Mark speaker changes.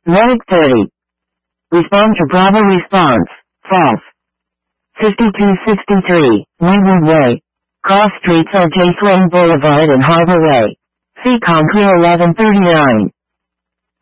Speaker 1: Medic 30. Respond to Bravo response. False. 5263, Windward Way. Cross streets are J. Swain Boulevard and Harbor Way. See Concrete 1139.